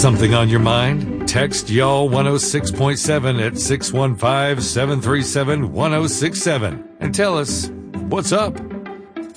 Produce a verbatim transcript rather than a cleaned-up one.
something on your mind? Text Y'all one oh six point seven at six one five, seven three seven, one oh six seven and tell us what's up.